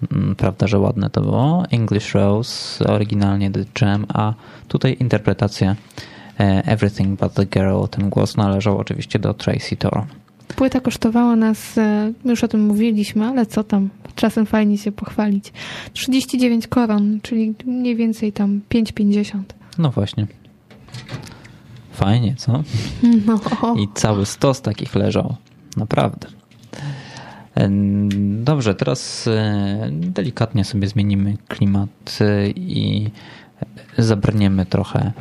Prawda, że ładne to było. English Rose, oryginalnie The Jam, a tutaj interpretacja Everything But The Girl. Ten głos należał oczywiście do Tracy Thorn. Płyta kosztowała nas, już o tym mówiliśmy, ale co tam, czasem fajnie się pochwalić. 39 koron, czyli mniej więcej tam 5,50. No właśnie. Fajnie, co? No. I cały stos takich leżał. Naprawdę. Dobrze, teraz delikatnie sobie zmienimy klimat i zabrniemy trochę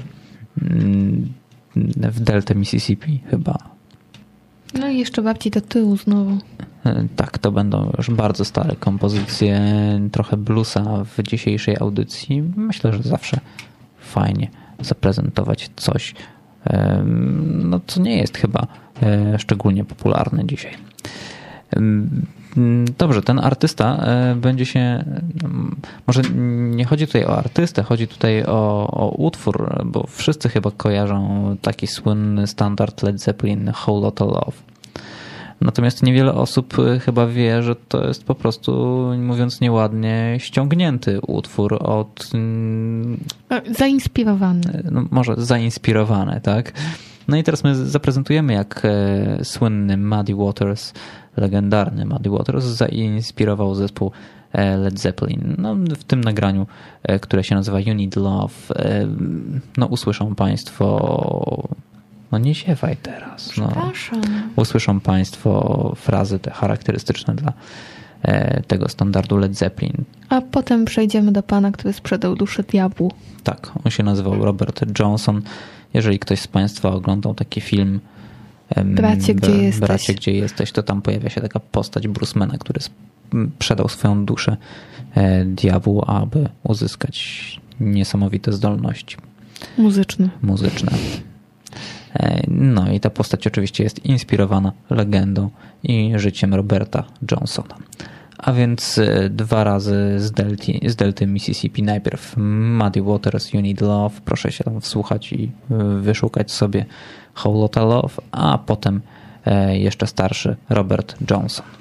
w deltę Mississippi chyba. No i jeszcze bardziej do tyłu znowu. Tak, to będą już bardzo stare kompozycje, trochę bluesa w dzisiejszej audycji. Myślę, że zawsze fajnie zaprezentować coś, no co nie jest chyba szczególnie popularne dzisiaj. Dobrze, ten artysta będzie się, może nie chodzi tutaj o artystę, chodzi tutaj o utwór, bo wszyscy chyba kojarzą taki słynny standard Led Zeppelin Whole Lotta Love. Natomiast niewiele osób chyba wie, że to jest po prostu, mówiąc nieładnie, ściągnięty utwór od... Zainspirowany. No może zainspirowany, tak? No i teraz my zaprezentujemy, jak słynny Muddy Waters, legendarny Muddy Waters, zainspirował zespół Led Zeppelin. No, w tym nagraniu, które się nazywa You Need Love, no usłyszą Państwo... No nie ziewaj teraz. No. Usłyszą Państwo frazy te charakterystyczne dla tego standardu Led Zeppelin. A potem przejdziemy do pana, który sprzedał duszę diabłu. Tak, on się nazywał Robert Johnson. Jeżeli ktoś z Państwa oglądał taki film Bracie, gdzie jesteś, to tam pojawia się taka postać Brucemana, który sprzedał swoją duszę diabłu, aby uzyskać niesamowite zdolności muzyczne. No i ta postać oczywiście jest inspirowana legendą i życiem Roberta Johnsona. A więc 2 razy z delty Mississippi. Najpierw Muddy Waters, You Need Love. Proszę się tam wsłuchać i wyszukać sobie Whole Lotta Love, a potem jeszcze starszy Robert Johnson.